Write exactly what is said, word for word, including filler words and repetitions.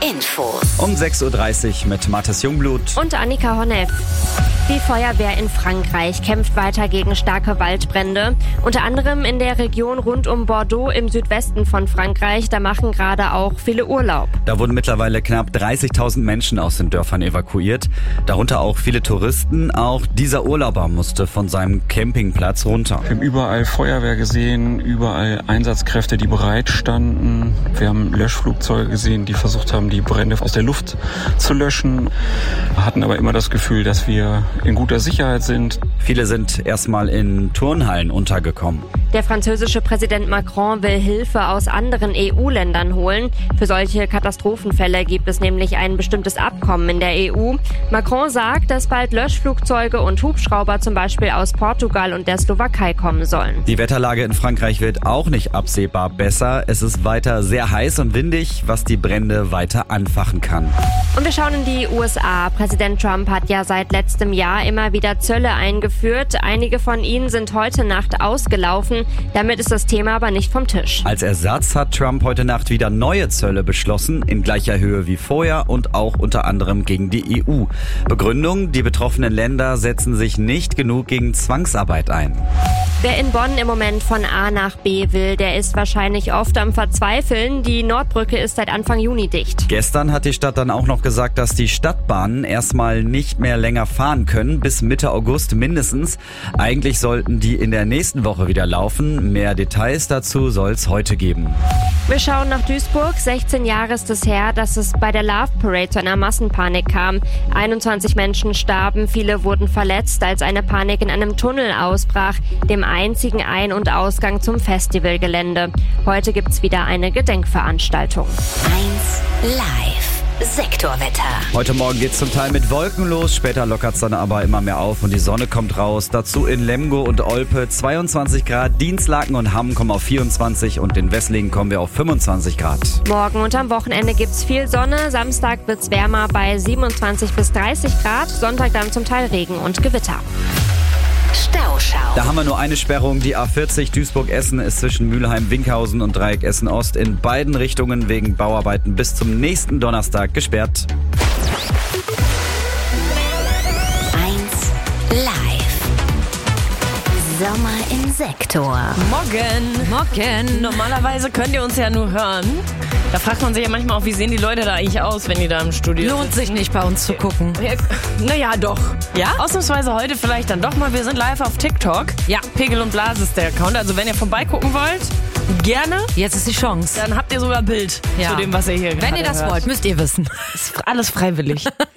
Infos. Um sechs Uhr dreißig mit Mathis Jungblut und Annika Horneff. Die Feuerwehr in Frankreich kämpft weiter gegen starke Waldbrände. Unter anderem in der Region rund um Bordeaux im Südwesten von Frankreich. Da machen gerade auch viele Urlaub. Da wurden mittlerweile knapp dreißigtausend Menschen aus den Dörfern evakuiert. Darunter auch viele Touristen. Auch dieser Urlauber musste von seinem Campingplatz runter. Wir haben überall Feuerwehr gesehen, überall Einsatzkräfte, die bereit standen. Wir haben Löschflugzeuge gesehen, die versucht haben, die Brände aus der Luft zu löschen. Wir hatten aber immer das Gefühl, dass wir in guter Sicherheit sind. Viele sind erstmal in Turnhallen untergekommen. Der französische Präsident Macron will Hilfe aus anderen E U-Ländern holen. Für solche Katastrophenfälle gibt es nämlich ein bestimmtes Abkommen in der E U. Macron sagt, dass bald Löschflugzeuge und Hubschrauber zum Beispiel aus Portugal und der Slowakei kommen sollen. Die Wetterlage in Frankreich wird auch nicht absehbar besser. Es ist weiter sehr heiß und windig, was die Brände weiter anfachen kann. Und wir schauen in die U S A. Präsident Trump hat ja seit letztem Jahr immer wieder Zölle eingeführt. Einige von ihnen sind heute Nacht ausgelaufen. Damit ist das Thema aber nicht vom Tisch. Als Ersatz hat Trump heute Nacht wieder neue Zölle beschlossen, in gleicher Höhe wie vorher und auch unter anderem gegen die E U. Begründung: Die betroffenen Länder setzen sich nicht genug gegen Zwangsarbeit ein. Wer in Bonn im Moment von A nach B will, der ist wahrscheinlich oft am Verzweifeln. Die Nordbrücke ist seit Anfang Juni dicht. Gestern hat die Stadt dann auch noch gesagt, dass die Stadtbahnen erstmal nicht mehr länger fahren können, bis Mitte August mindestens. Eigentlich sollten die in der nächsten Woche wieder laufen. Mehr Details dazu soll es heute geben. Wir schauen nach Duisburg. sechzehn Jahre ist es her, dass es bei der Love Parade zu einer Massenpanik kam. einundzwanzig Menschen starben, viele wurden verletzt, als eine Panik in einem Tunnel ausbrach, dem einzigen Ein- und Ausgang zum Festivalgelände. Heute gibt's wieder eine Gedenkveranstaltung. eins Live. Sektorwetter. Heute Morgen geht's zum Teil mit Wolken los, später lockert's dann aber immer mehr auf und die Sonne kommt raus. Dazu in Lemgo und Olpe zweiundzwanzig Grad, Dienstlaken und Hamm kommen auf vierundzwanzig und in Wesslingen kommen wir auf fünfundzwanzig Grad. Morgen und am Wochenende gibt's viel Sonne, Samstag wird's wärmer bei siebenundzwanzig bis dreißig Grad, Sonntag dann zum Teil Regen und Gewitter. Stauschau. Da haben wir nur eine Sperrung. Die A vierzig Duisburg-Essen ist zwischen Mülheim-Winkhausen und Dreieck Essen-Ost in beiden Richtungen wegen Bauarbeiten bis zum nächsten Donnerstag gesperrt. eins Live. Sommer im Sektor. Morgen. Morgen. Normalerweise könnt ihr uns ja nur hören. Da fragt man sich ja manchmal auch, wie sehen die Leute da eigentlich aus, wenn die da im Studio Lohnt sich nicht, bei uns zu gucken. Ja, naja, doch. Ja? Ausnahmsweise heute vielleicht dann doch mal. Wir sind live auf TikTok. Ja. Pegel und Blase ist der Account. Also wenn ihr vorbeigucken wollt, gerne. Jetzt ist die Chance. Dann habt ihr sogar Bild Ja. zu dem, was ihr hier Wenn gerade ihr das hört. wollt, müsst ihr wissen. Ist alles freiwillig.